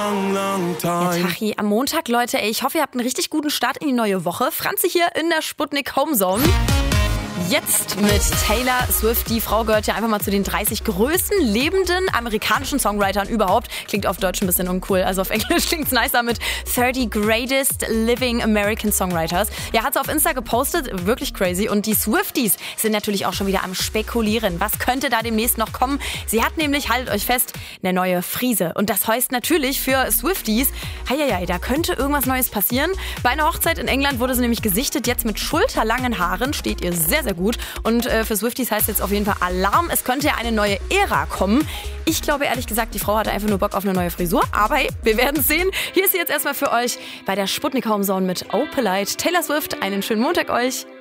long, long time. Ja, Tachi, am Montag, Leute, ich hoffe, ihr habt einen richtig guten Start in die neue Woche. Franzi hier in der Sputnik Homezone. Jetzt mit Taylor Swift. Die Frau gehört ja einfach mal zu den 30 größten lebenden amerikanischen Songwritern überhaupt. Klingt auf Deutsch ein bisschen uncool, also auf Englisch klingt's nicer mit 30 Greatest Living American Songwriters. Ja, hat sie auf Insta gepostet, wirklich crazy. Und die Swifties sind natürlich auch schon wieder am Spekulieren. Was könnte da demnächst noch kommen? Sie hat nämlich, haltet euch fest, eine neue Frise. Und das heißt natürlich für Swifties, heieiei, da könnte irgendwas Neues passieren. Bei einer Hochzeit in England wurde sie nämlich gesichtet, jetzt mit schulterlangen Haaren, steht ihr sehr, sehr gut. Und für Swifties heißt jetzt auf jeden Fall Alarm. Es könnte ja eine neue Ära kommen. Ich glaube ehrlich gesagt, die Frau hatte einfach nur Bock auf eine neue Frisur. Aber hey, wir werden es sehen. Hier ist sie jetzt erstmal für euch bei der Sputnik Homezone mit Oh Polite. Taylor Swift, einen schönen Montag euch.